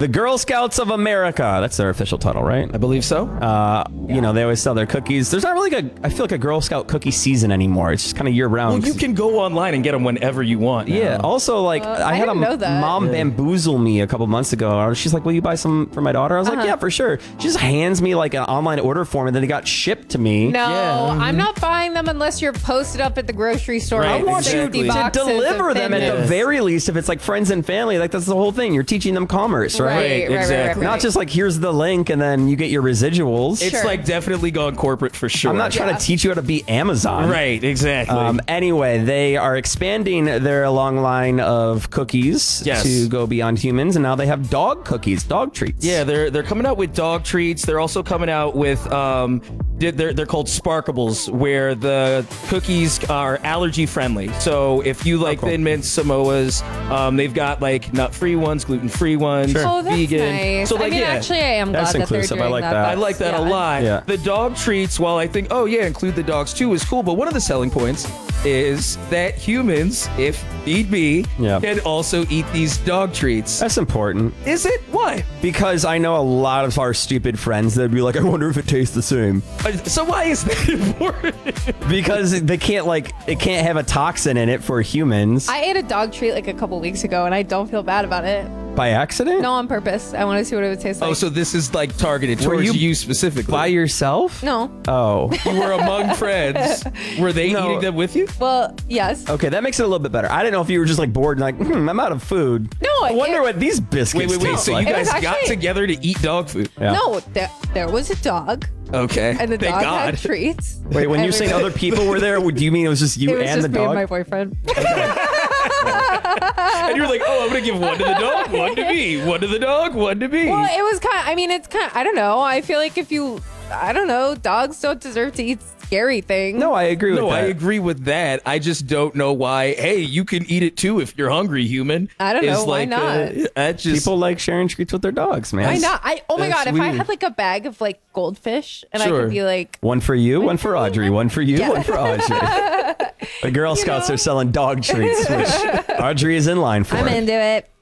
The Girl Scouts of America. That's their official title, right? I believe so. You know, they always sell their cookies. There's not really I feel like a Girl Scout cookie season anymore. It's just kind of year round. Well, you can go online and get them whenever you want. Now. Yeah. Also, like, I had a didn't know that. mom bamboozle me a couple months ago. She's like, "Will you buy some for my daughter?" I was like, "Yeah, for sure." She just hands me like an online order form, and then it got shipped to me. No, Yeah. I'm not buying them unless you're posted up at the grocery store. Right, I with want you 50 to boxes of deliver them at Thin the Mints. very least. If it's like friends and family, like that's the whole thing. You're teaching them commerce, right? Right, exactly. Not just like here's the link and then you get your residuals. It's Sure. like definitely gone corporate for sure. I'm not trying to teach you how to be Amazon. Right, exactly. Anyway, they are expanding their long line of cookies Yes. to go beyond humans, and now they have dog cookies, dog treats. Yeah, they're coming out with dog treats. They're also coming out with they're called Sparkables, where the cookies are allergy friendly. So if you like cool. Thin Mints, Samoas, they've got like nut-free ones, gluten-free ones, Oh, that's vegan. nice. So like I mean, yeah, actually, I am That's glad that inclusive. they're I doing like that. I like that a lot. Yeah. The dog treats, while I think, oh yeah, include the dogs too, is cool. But one of the selling points is that humans, if need be, Yeah. can also eat these dog treats. That's important. Is it? Why? Because I know a lot of our stupid friends that'd be like, I wonder if it tastes the same. So why is that important? Because they can't it can't have a toxin in it for humans. I ate a dog treat like a couple weeks ago, and I don't feel bad about it. By accident? No, on purpose. I want to see what it would taste like. Oh, so this is like targeted Were towards you you specifically. By yourself? No. Oh. You were among friends. Were they No. eating them with you? Well, yes. Okay, that makes it a little bit better. I didn't know if you were just like bored and like, I'm out of food. No, I wonder it- what these biscuits Wait. taste So like. you It was guys got actually- together to eat dog food? Yeah. No, there was a dog, Okay. and the Thank dog God. had treats. Wait, when you're saying Everybody- other people were there, do you mean it was just you it was and just the me and dog? my boyfriend. And you're like, oh, I'm gonna give one to the dog, one to me, one to the dog, one to me. Well, it was kind of, I mean, it's kind of, I don't know. I feel like I don't know, dogs don't deserve to eat scary things. No, I agree with No, that. I agree with that. I just don't know why. Hey, you can eat it too if you're hungry, human. I don't know, Is why like, not? That just People like sharing treats with their dogs, man. Why not? Oh my That's God, if I weird. had like a bag of like goldfish and I Sure. could be like, One for you, one for Audrey, one for you, Yeah. one for Audrey. The Girl Scouts are selling dog treats, which Audrey is in line for. I'm into it.